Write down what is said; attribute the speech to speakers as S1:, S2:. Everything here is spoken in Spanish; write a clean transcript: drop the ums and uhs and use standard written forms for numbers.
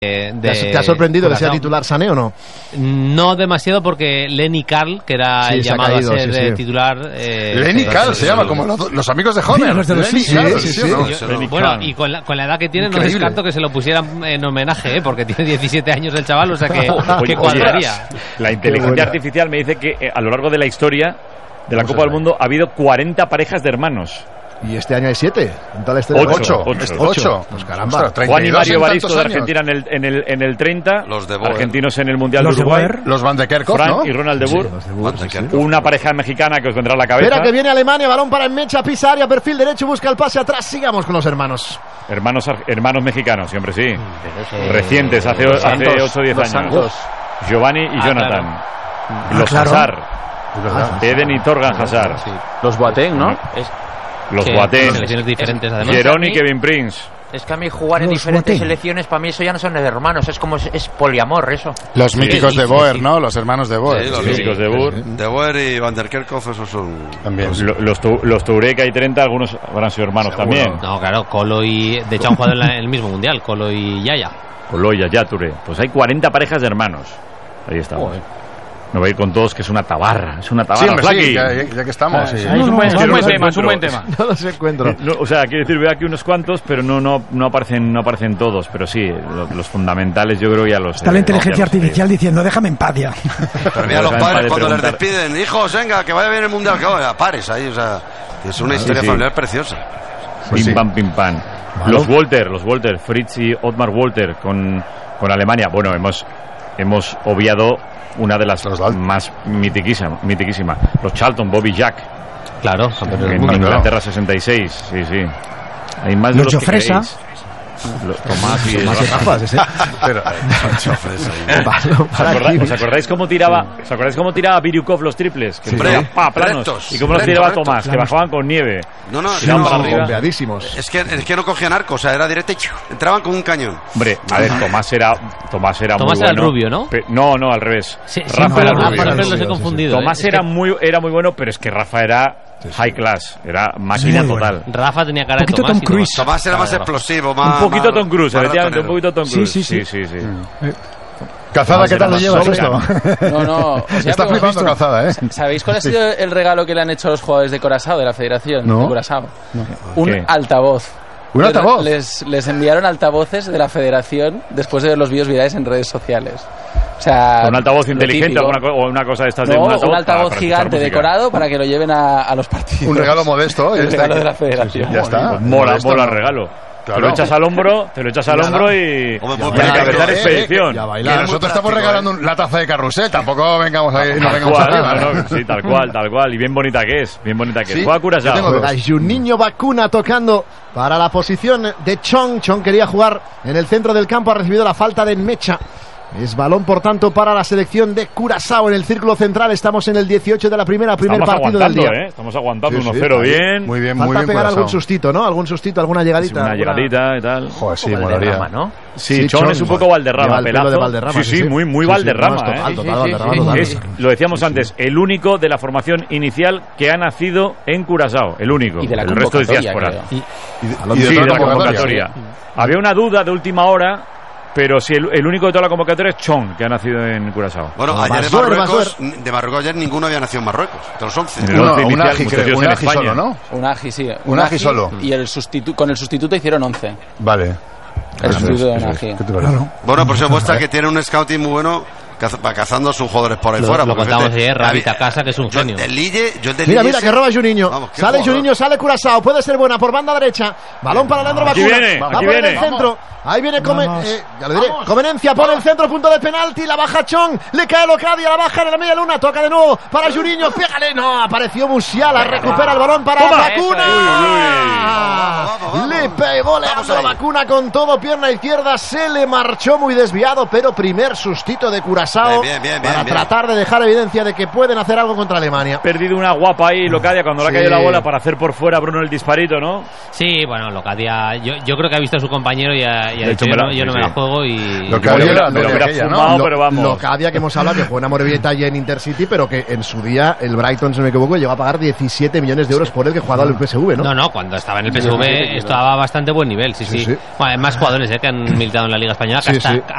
S1: ¿Te ha sorprendido que sea titular Sané o no?
S2: No demasiado, porque Lenny Carl, que era el llamado a ser titular...
S3: Lenny Carl se llama, como los amigos de Homer.
S2: Bueno, y con la edad que tiene, no descarto que se lo pusieran en homenaje, porque tiene 17 años el chaval, o sea que cuadraría.
S4: La inteligencia artificial me dice que a lo largo de la historia de la Copa del Mundo ha habido 40 parejas de hermanos.
S1: Y este año hay 7.
S3: 8.
S1: Pues caramba.
S4: Juan y Mario Baristo de Argentina en el 30.
S5: Los de Boer.
S4: Argentinos en el Mundial de Uruguay.
S3: Los Van de Kerkhoff,
S4: Frank,
S3: ¿no?
S4: y Ronald de Boer. Una pareja mexicana que os vendrá a la cabeza.
S1: Espera que viene Alemania, balón para Mecha, pisa área, perfil derecho, busca el pase atrás. Sigamos con los hermanos.
S4: Hermanos mexicanos, siempre sí. Recientes, hace 8 o 10 años. Giovanni y Jonathan. Los Hazard. Eden y Torgan Hazard.
S6: Los Boateng, ¿no?
S4: Los Boateng,
S2: selecciones diferentes, además.
S4: Jerón y Kevin Prince.
S6: Es que a mí jugar en diferentes selecciones, para mí eso ya no son de hermanos, es poliamor eso.
S3: Los míticos de Boer, ¿no? Los hermanos de Boer.
S5: Sí, los
S4: míticos de Boer.
S5: De Boer y Van der Kerkhoff, esos son...
S3: También.
S4: Los Touré, que hay 30, algunos habrán sido hermanos también.
S2: No, claro, Colo y... De hecho han jugado en el mismo mundial, Colo y Yaya.
S4: Colo y Yaya Touré. Pues hay 40 parejas de hermanos. Ahí estamos. No voy a ir con todos, que es una tabarra. Es una tabarra.
S3: Sí, hombre, sí, ya que estamos.
S6: Es un buen tema.
S1: No los encuentro.
S4: O sea, quiero decir, veo aquí unos cuantos, pero no aparecen todos. Pero sí, los fundamentales yo creo que ya los...
S7: Está la inteligencia artificial diciendo, déjame en paz ya.
S5: Pero mira, los padres cuando les despiden, hijos, venga, que vaya bien el Mundial, que vaya, pares ahí, o sea, es una historia familiar preciosa.
S4: Pim pam, pim pam. Los Walter, Fritz y Otmar Walter con Alemania. Bueno, hemos obviado una de las más mitiquísima. Los Charlton, Bobby Jack.
S2: Claro,
S4: en Inglaterra 66. Sí. Hay más de los que queréis. Tomás y
S1: Rafa, ese.
S3: Pero,
S4: ¿Os acordáis cómo tiraba Biriukov los triples? Que planos. ¿Y cómo los tiraba Tomás? Que bajaban con nieve.
S5: No,
S1: bombeadísimos.
S5: Es que no cogían arco, o sea, era directo y entraban con un cañón.
S4: Hombre, a ver, Tomás era muy bueno.
S2: Era el rubio, ¿no?
S4: No, al revés.
S2: Rafa era rubio. Los he confundido.
S4: Tomás era muy bueno, pero es que Rafa era high class, era máquina total.
S2: Rafa tenía cara de
S7: Tom Cruise.
S5: Tomás era más explosivo, más...
S4: Un poquito Tom Cruise, efectivamente, un poquito Tom Cruise.
S7: Sí.
S3: Cazada, ¿qué tal lo llevas esto?
S6: No.
S3: Está flipando Cazada, ¿eh?
S6: ¿Sabéis cuál ha sido el regalo que le han hecho a los jugadores de Curazao, de la Federación de Curazao? Un altavoz.
S3: ¿Un altavoz?
S6: Les enviaron altavoces de la Federación después de ver los vídeos virales en redes sociales. O sea,
S4: un altavoz inteligente o una cosa de estas de un
S6: altavoz gigante decorado para que lo lleven a los partidos.
S3: Un regalo modesto.
S6: El regalo de la Federación.
S3: Ya está.
S4: Pues mola el regalo. Claro. Te lo echas al hombro y encabezar expedición.
S3: Y nosotros estamos regalando la taza de carrusel, tampoco vengamos ahí, no vengamos arriba.
S4: Sí, tal cual. Y bien bonita que es. Juega Curazao.
S1: Juninho Bacuna tocando para la posición de Chong. Chong quería jugar en el centro del campo, ha recibido la falta de Mecha. Es balón, por tanto, para la selección de Curazao en el círculo central. Estamos en el 18 de la primer partido del día.
S4: Estamos aguantando 1-0 bien.
S3: Muy bien,
S1: Falta
S3: muy bien.
S1: pegar algún sustito, ¿no? Alguna llegadita.
S4: Una llegadita y tal.
S3: Joder, sí, molaría.
S6: ¿no?
S4: Sí, Chon es un poco Valderrama,
S1: pelazo.
S4: Sí, muy Valderrama.
S1: Total.
S4: Lo decíamos antes, el único de la formación inicial que ha nacido en Curazao. El único.
S6: Y de la
S4: el resto de diáspora.
S3: Y de la convocatoria.
S4: Había una duda de última hora, pero sí, el único de toda la convocatoria es Chong, que ha nacido en Curazao.
S5: Bueno, ayer de Marruecos ayer ninguno había nacido en Marruecos, de los 11.
S3: Un Aji solo, ¿no?
S6: Un Aji, sí.
S3: Un Aji solo.
S6: Y con el sustituto hicieron 11.
S3: Vale.
S6: El sustituto de un Aji.
S5: Bueno, por eso muestra que tiene un scouting muy bueno, cazando a sus jugadores por ahí fuera.
S2: Lo contamos ayer, Ravita Casa, que es un genio.
S1: Mira, que roba Juninho. Sale Juninho, sale Curazao. Puede ser buena por banda derecha. Balón para Leandro Bacuna. Va por el centro. Ahí viene Comenencia, pone el centro, punto de penalti, la baja Chong, le cae Locadia, la baja en la media luna, toca de nuevo para Juninho, pégale, no, apareció Musiala, recupera el balón para Bacuna. Le pegó Leandro Bacuna con todo, pierna izquierda, se le marchó muy desviado, pero primer sustito de Curazao. Curazao para tratar de dejar evidencia de que pueden hacer algo contra Alemania.
S4: Perdido una guapa ahí, Locadia, cuando le ha caído la bola para hacer por fuera Bruno el disparito, ¿no?
S2: Sí, bueno, Locadia, yo creo que ha visto a su compañero y ha dicho yo no me la juego y...
S1: Pero vamos. Locadia, que hemos hablado, que fue una Morevieta y en Intercity, pero que en su día el Brighton, si no me equivoco, llegó a pagar 17 millones de euros por él, que jugaba en el PSV, ¿no?
S2: No, cuando estaba en el PSV estaba a bastante buen nivel, sí. Bueno, hay más jugadores que han militado en la Liga Española,